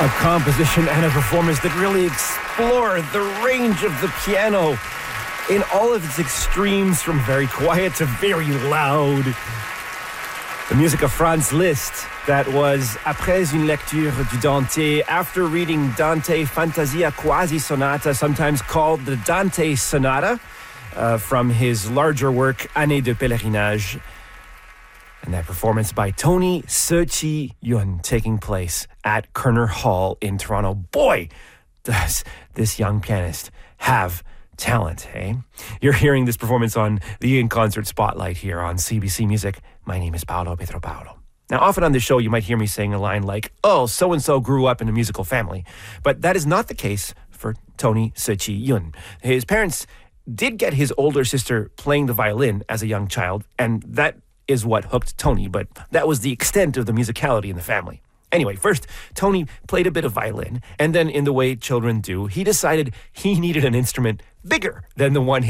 A composition and a performance that really explore the range of the piano in all of its extremes, from very quiet to very loud. The music of Franz Liszt, that was Après une lecture du Dante, after reading Dante Fantasia Quasi Sonata, sometimes called the Dante Sonata, from his larger work Année de Pèlerinage. And that performance by Tony Se-Chi Yun taking place at Kerner Hall in Toronto. Boy, does this young pianist have talent, eh? You're hearing this performance on the In Concert Spotlight here on CBC Music. My name is Paolo Pietro-Paolo. Now, often on the show, you might hear me saying a line like, oh, so-and-so grew up in a musical family. But that is not the case for Tony Se-Chi Yun. His parents did get his older sister playing the violin as a young child, and that is what hooked Tony, but that was the extent of the musicality in the family. Anyway, first, Tony played a bit of violin, and then in the way children do, he decided he needed an instrument bigger than the one